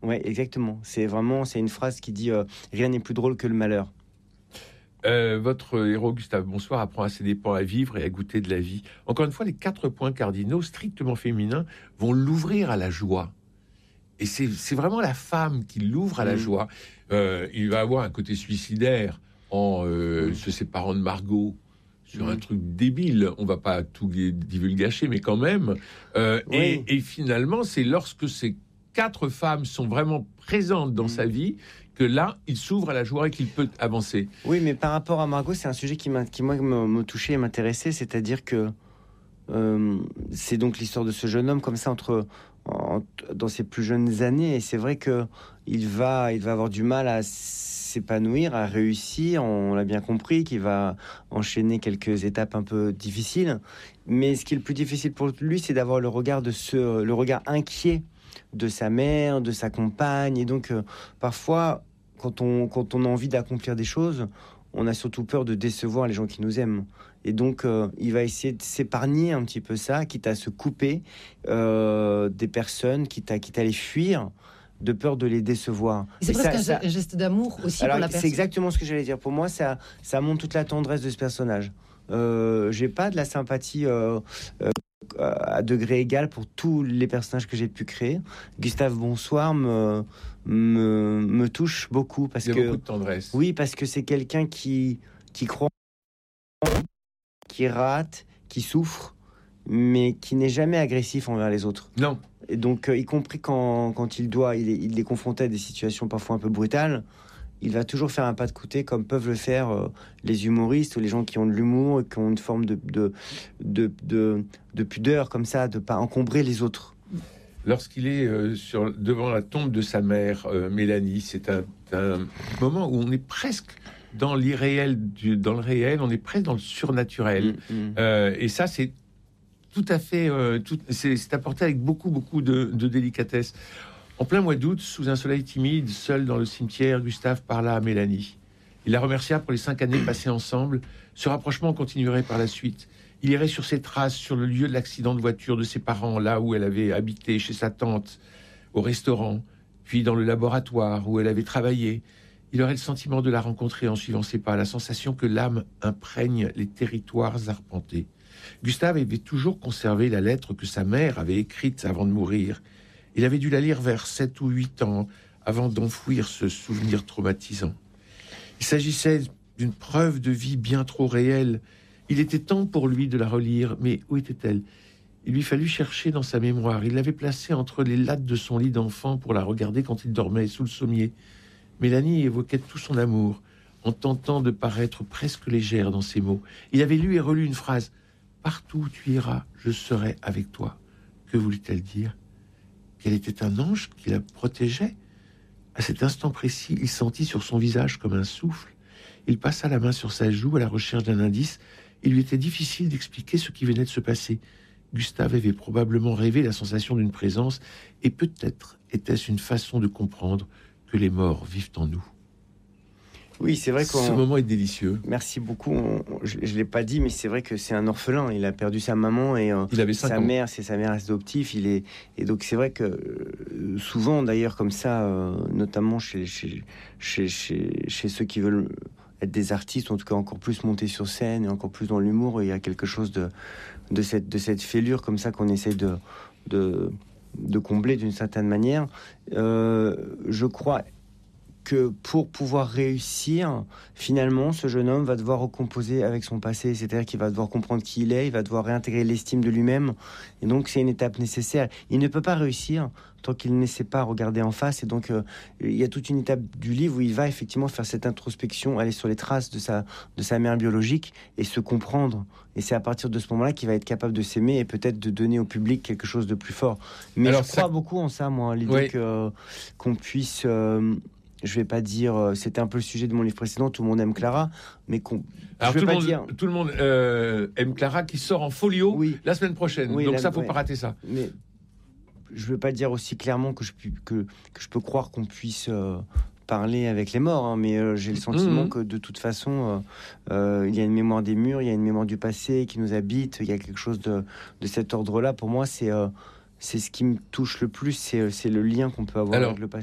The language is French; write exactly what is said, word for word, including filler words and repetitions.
Ouais, exactement. C'est vraiment, c'est une phrase qui dit euh, rien n'est plus drôle que le malheur. Euh, votre héros, Gustave Bonsoir, apprend à ses dépens à vivre et à goûter de la vie. Encore une fois, les quatre points cardinaux strictement féminins vont l'ouvrir à la joie. Et c'est, c'est vraiment la femme qui l'ouvre à la Mmh. joie. Euh, il va avoir un côté suicidaire en euh, Mmh. se séparant de Margot sur Mmh. un truc débile. On va pas tout divulgacher, mais quand même. Euh, Oui. et, et finalement, c'est lorsque ces quatre femmes sont vraiment présentes dans Mmh. sa vie que là, il s'ouvre à la joie et qu'il peut avancer. Oui, mais par rapport à Margot, c'est un sujet qui, m'a, qui moi, me, me touchait et m'intéressait. C'est-à-dire que euh, c'est donc l'histoire de ce jeune homme comme ça entre en- dans ses plus jeunes années. Et c'est vrai que il va, il va avoir du mal à s'épanouir, à réussir. On l'a bien compris, qu'il va enchaîner quelques étapes un peu difficiles. Mais ce qui est le plus difficile pour lui, c'est d'avoir le regard de ce, le regard inquiet de sa mère, de sa compagne. Et donc, euh, parfois, quand on, quand on a envie d'accomplir des choses, on a surtout peur de décevoir les gens qui nous aiment. Et donc, euh, il va essayer de s'épargner un petit peu ça, quitte à se couper euh, des personnes, quitte à, quitte à les fuir, de peur de les décevoir. C'est Et presque ça- un, ça- ge- un geste d'amour aussi alors, pour la c'est personne. exactement ce que j'allais dire. Pour moi, ça, ça montre toute la tendresse de ce personnage. Euh, j'ai pas de la sympathie euh, euh, à degré égal pour tous les personnages que j'ai pu créer. Gustave Bonsoir me, me, me touche beaucoup parce Il y a que beaucoup de tendresse. oui, parce que c'est quelqu'un qui, qui croit, qui rate, qui souffre, mais qui n'est jamais agressif envers les autres. Non. Et donc, euh, y compris quand, quand il doit, il est, il est confronté à des situations parfois un peu brutales, il va toujours faire un pas de côté, comme peuvent le faire euh, les humoristes ou les gens qui ont de l'humour et qui ont une forme de, de, de, de, de pudeur, comme ça, de pas encombrer les autres. Lorsqu'il est euh, sur, devant la tombe de sa mère, euh, Mélanie, c'est un, un moment où on est presque dans l'irréel, du, dans le réel, on est presque dans le surnaturel. Mmh, mmh. Euh, et ça, c'est tout à fait, euh, tout, c'est, c'est apporté avec beaucoup, beaucoup de, de délicatesse. En plein mois d'août, sous un soleil timide, seul dans le cimetière, Gustave parla à Mélanie. Il la remercia pour les cinq années passées ensemble. Ce rapprochement continuerait par la suite. Il irait sur ses traces, sur le lieu de l'accident de voiture de ses parents, là où elle avait habité, chez sa tante, au restaurant, puis dans le laboratoire où elle avait travaillé. Il aurait le sentiment de la rencontrer en suivant ses pas, la sensation que l'âme imprègne les territoires arpentés. Gustave avait toujours conservé la lettre que sa mère avait écrite avant de mourir. Il avait dû la lire vers sept ou huit ans avant d'enfouir ce souvenir traumatisant. Il s'agissait d'une preuve de vie bien trop réelle. Il était temps pour lui de la relire, mais où était-elle ? Il lui fallut chercher dans sa mémoire. Il l'avait placée entre les lattes de son lit d'enfant pour la regarder quand il dormait sous le sommier. Mélanie évoquait tout son amour, en tentant de paraître presque légère dans ses mots. Il avait lu et relu une phrase. « Partout où tu iras, je serai avec toi. » Que voulut-elle dire ? Qu'elle était un ange qui la protégeait ? À cet instant précis, il sentit sur son visage comme un souffle. Il passa la main sur sa joue à la recherche d'un indice. Il lui était difficile d'expliquer ce qui venait de se passer. Gustave avait probablement rêvé la sensation d'une présence, et peut-être était-ce une façon de comprendre que les morts vivent en nous. Oui, c'est vrai qu'on... Ce moment est délicieux. Merci beaucoup. On- je ne l'ai pas dit, mais c'est vrai que c'est un orphelin. Il a perdu sa maman et euh, Il avait cinq sa ans. mère, c'est sa mère adoptive. Il est... Et donc c'est vrai que euh, souvent, d'ailleurs, comme ça, euh, notamment chez, chez, chez, chez, chez ceux qui veulent être des artistes, ou en tout cas encore plus monter sur scène et encore plus dans l'humour, il y a quelque chose de, de, cette, de cette fêlure comme ça qu'on essaie de, de, de combler d'une certaine manière. Euh, je crois que pour pouvoir réussir, finalement, ce jeune homme va devoir recomposer avec son passé, c'est-à-dire qu'il va devoir comprendre qui il est, il va devoir réintégrer l'estime de lui-même, et donc c'est une étape nécessaire. Il ne peut pas réussir tant qu'il ne sait pas regarder en face, et donc euh, il y a toute une étape du livre où il va effectivement faire cette introspection, aller sur les traces de sa, de sa mère biologique, et se comprendre. Et c'est à partir de ce moment-là qu'il va être capable de s'aimer, et peut-être de donner au public quelque chose de plus fort. Mais Alors, je crois ça... beaucoup en ça, moi, l'idée Oui. que, qu'on puisse... Euh, je vais pas dire, euh, c'était un peu le sujet de mon livre précédent, Tout le monde aime Clara, mais qu'on, Alors, je vais tout, pas le monde, dire, tout le monde euh, aime Clara, qui sort en folio Oui. la semaine prochaine. Oui, Donc la- ça, faut ouais. pas rater ça. mais je veux pas dire aussi clairement que je pu- que, que je peux croire qu'on puisse euh, parler avec les morts, hein, mais euh, j'ai le sentiment Mhm. que de toute façon, euh, euh, il y a une mémoire des murs, il y a une mémoire du passé qui nous habite, il y a quelque chose de, de cet ordre-là. Pour moi, c'est euh, c'est ce qui me touche le plus, c'est c'est le lien qu'on peut avoir Alors, avec le passé.